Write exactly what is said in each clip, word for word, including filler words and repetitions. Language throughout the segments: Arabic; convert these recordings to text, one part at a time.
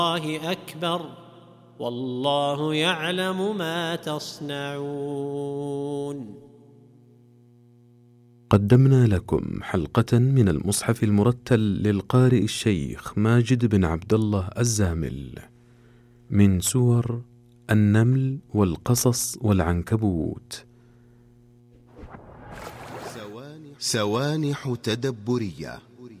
الله أكبر والله يعلم ما تصنعون. قدمنا لكم حلقة من المصحف المرتل للقارئ الشيخ ماجد بن عبد الله الزامل من سور النمل والقصص والعنكبوت. سوانح تدبرية.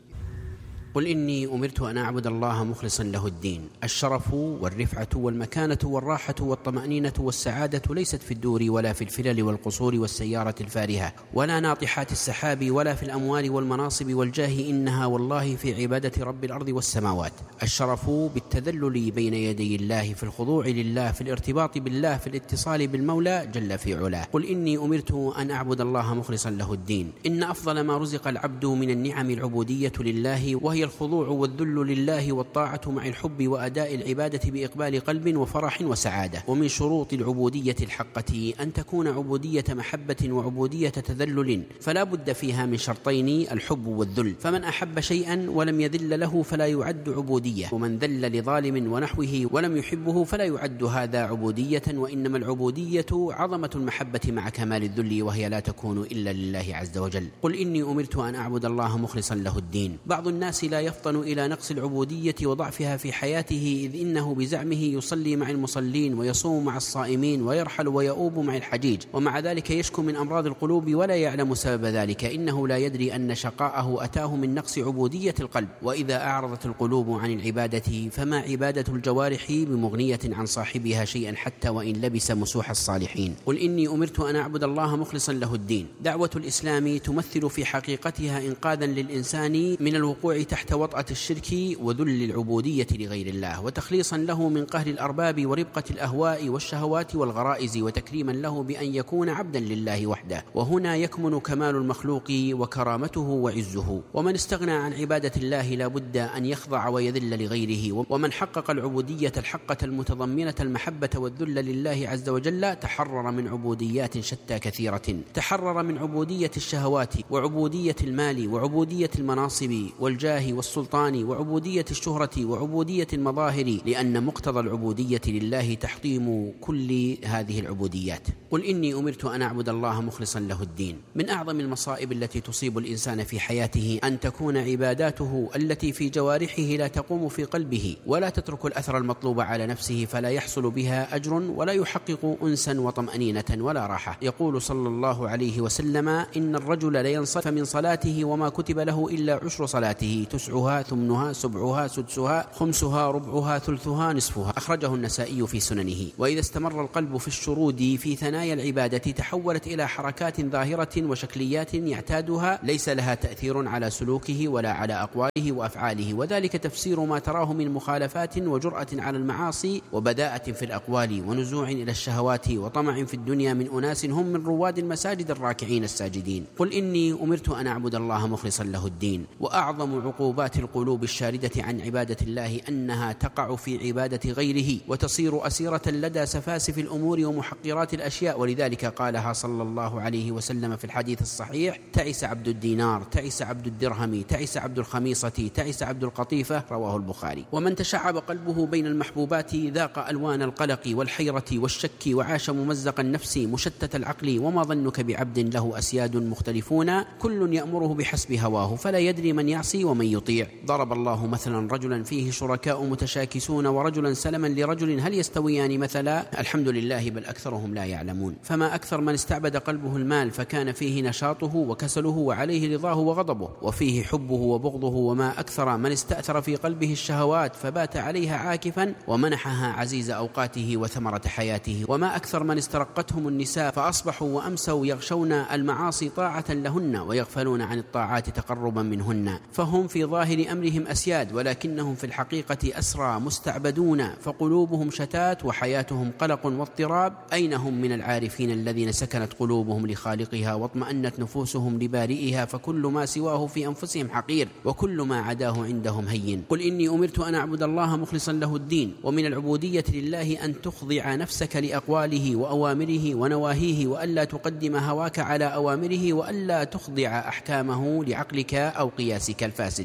قل إني أمرت أن أعبد الله مخلصا له الدين. الشرف والرفعة والمكانة والراحة والطمأنينة والسعادة ليست في الدور ولا في الفلل والقصور والسيارة الفارهة ولا ناطحات السحاب ولا في الأموال والمناصب والجاه، إنها والله في عبادة رب الأرض والسماوات. الشرف بالتذلل بين يدي الله، في الخضوع لله، في الارتباط بالله، في الاتصال بالمولى جل في علاه. قل إني أمرت أن أعبد الله مخلصا له الدين. إن أفضل ما رزق العبد من النعم العبودية لله، وهي الخضوع والذل لله والطاعة مع الحب وأداء العبادة بإقبال قلب وفرح وسعادة. ومن شروط العبودية الحقة أن تكون عبودية محبة وعبودية تذلل، فلا بد فيها من شرطين: الحب والذل. فمن أحب شيئا ولم يذل له فلا يعد عبودية، ومن ذل لظالم ونحوه ولم يحبه فلا يعد هذا عبودية. وإنما العبودية عظمة المحبة مع كمال الذل، وهي لا تكون إلا لله عز وجل. قل إني أمرت أن أعبد الله مخلصا له الدين. بعض الناس لا يفطن إلى نقص العبودية وضعفها في حياته، إذ إنه بزعمه يصلي مع المصلين ويصوم مع الصائمين ويرحل ويؤوب مع الحجيج، ومع ذلك يشكو من أمراض القلوب ولا يعلم سبب ذلك. إنه لا يدري أن شقاءه أتاه من نقص عبودية القلب. وإذا أعرضت القلوب عن العبادة فما عبادة الجوارح بمغنية عن صاحبها شيئا حتى وإن لبس مسوح الصالحين. قل إني أمرت أن أعبد الله مخلصا له الدين. دعوة الإسلام تمثل في حقيقتها إنقاذا للإنسان من الوقوع تحت وطأة الشرك وذل العبودية لغير الله، وتخليصا له من قهر الأرباب وربقة الأهواء والشهوات والغرائز، وتكريما له بأن يكون عبدا لله وحده. وهنا يكمن كمال المخلوق وكرامته وعزه. ومن استغنى عن عبادة الله لا بد أن يخضع ويذل لغيره. ومن حقق العبودية الحقة المتضمنة المحبة والذل لله عز وجل تحرر من عبوديات شتى كثيرة. تحرر من عبودية الشهوات وعبودية المال وعبودية المناصب والجاه والسلطان وعبودية الشهرة وعبودية المظاهر، لأن مقتضى العبودية لله تحطيم كل هذه العبوديات. قل إني أمرت أن أعبد الله مخلصا له الدين. من أعظم المصائب التي تصيب الإنسان في حياته أن تكون عباداته التي في جوارحه لا تقوم في قلبه، ولا تترك الأثر المطلوب على نفسه، فلا يحصل بها أجر ولا يحقق أنسا وطمأنينة ولا راحة. يقول صلى الله عليه وسلم: إن الرجل لينصرف من صلاته وما كتب له إلا عشر صلاته، تسعها ثمنها سبعها سدسها خمسها ربعها ثلثها نصفها. أخرجه النسائي في سننه. وإذا استمر القلب في الشرود في ثنايا العبادة تحولت إلى حركات ظاهرة وشكليات يعتادها ليس لها تأثير على سلوكه ولا على أقواله وأفعاله، وذلك تفسير ما تراه من مخالفات وجرأة على المعاصي وبداءة في الأقوال ونزوع إلى الشهوات وطمع في الدنيا من أناس هم من رواد المساجد الراكعين الساجدين. قل إني أمرت أن أعبد الله مخلصا له الدين. وأعظم عقوبات القلوب الشاردة عن عبادة الله أنها تقع في عبادة غيره وتصير أسيرة لدى سفاسف الأمور ومحقرات الأشياء. ولذلك قالها صلى الله عليه وسلم في الحديث الصحيح: تعس عبد الدينار، تعس عبد الدرهم، تعس عبد الخميصة، تعس عبد القطيفة. رواه البخاري. ومن تشعب قلبه بين المحبوبات ذاق ألوان القلق والحيرة والشك وعاش ممزق النفس مشتت العقل. وما ظنك بعبد له أسياد مختلفون كل يأمره بحسب هواه، فلا يدري من يعصي ومن يطيع. ضرب الله مثلا رجلا فيه شركاء متشاكسون ورجلا سلما لرجل هل يستويان مثلا؟ الحمد لله بل أكثرهم لا يعلمون. فما أكثر من استعبد قلبه المال فكان فيه نشاطه وكسله وعليه رضاه وغضبه، وفيه حبه وبغضه. وما أكثر من استأثر في قلبه الشهوات فبات عليها عاكفا ومنحها عزيز أوقاته وثمرة حياته. وما أكثر من استرقتهم النساء فأصبحوا وأمسوا يغشون المعاصي طاعة لهن ويغفلون عن الطاعات تقربا منهن. فهم في ظاهر أمرهم أسياد ولكنهم في الحقيقة أسرى مستعبدون، فقلوبهم شتات وحياتهم قلق واضطراب. أين هم من العارفين الذين سكنت قلوبهم لخالقها واطمأنت نفوسهم لبارئها؟ فكل ما سواه في أنفسهم حقير وكل ما عداه عندهم هين. قل إني أمرت أن أعبد الله مخلصا له الدين. ومن العبودية لله أن تخضع نفسك لأقواله وأوامره ونواهيه، وألا تقدم هواك على أوامره، وألا تخضع أحكامه لعقلك أو قياسك الفاسد.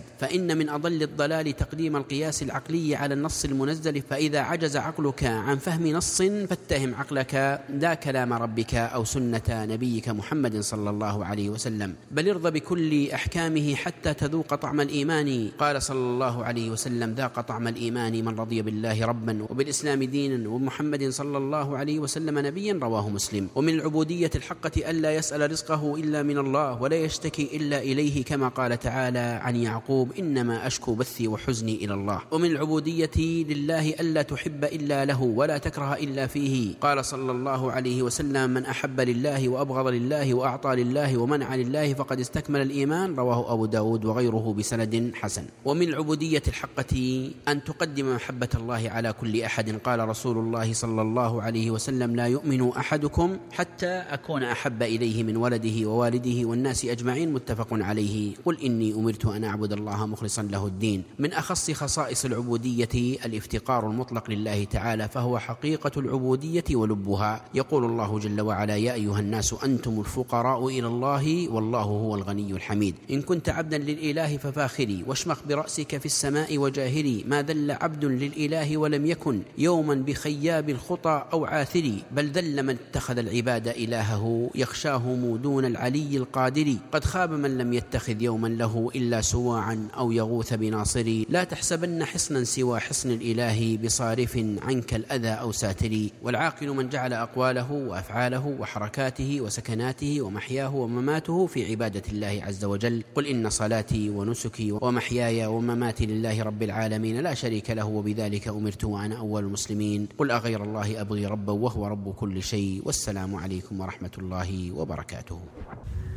فإن من أضل الضلال تقديم القياس العقلي على النص المنزل، فإذا عجز عقلك عن فهم نص فاتهم عقلك لا كلام ربك أو سنة نبيك محمد صلى الله عليه وسلم، بل ارض بكل أحكامه حتى تذوق طعم الإيمان. قال صلى الله عليه وسلم: ذاق طعم الإيمان من رضي بالله ربا وبالإسلام دينا ومحمد صلى الله عليه وسلم نبيا. رواه مسلم. ومن العبودية الحقة ألا يسأل رزقه إلا من الله ولا يشتكي إلا إليه، كما قال تعالى عن يعقوب: إنما أشكو بثي وحزني إلى الله. ومن العبودية لله ألا تحب إلا له ولا تكره إلا فيه. قال صلى الله عليه وسلم: من أحب لله وأبغض لله وأعطى لله ومنع لله فقد استكمل الإيمان. رواه أبو داود وغيره بسند حسن. ومن العبودية الحقة أن تقدم محبة الله على كل أحد. قال رسول الله صلى الله عليه وسلم: لا يؤمن أحدكم حتى أكون أحب إليه من ولده ووالده والناس أجمعين. متفق عليه. قل إني أمرت أن أعبد الله مخلصا له الدين. من أخص خصائص العبودية الافتقار المطلق لله تعالى، فهو حقيقة العبودية ولبها. يقول الله جل وعلا: يا أيها الناس أنتم الفقراء إلى الله والله هو الغني الحميد. إن كنت عبدا للإله ففاخري واشمخ برأسك في السماء وجاهري. ما ذل عبد للإله ولم يكن يوما بخياب الخطى أو عاثري، بل ذل من اتخذ العباد إلهه يخشاهم دون العلي القادر. قد خاب من لم يتخذ يوما له إلا سواعا أو يغوث بناصري. لا تحسبن حصنا سوى حصن الإله بصارف عنك الأذى أو ساتري. والعاقل من جعل أقواله وأفعاله وحركاته وسكناته ومحياه ومماته في عبادة الله عز وجل. قل إن صلاتي ونسكي ومحياي ومماتي لله رب العالمين لا شريك له وبذلك أمرت وأنا أول المسلمين. قل أغير الله أبغي ربا وهو رب كل شيء. والسلام عليكم ورحمة الله وبركاته.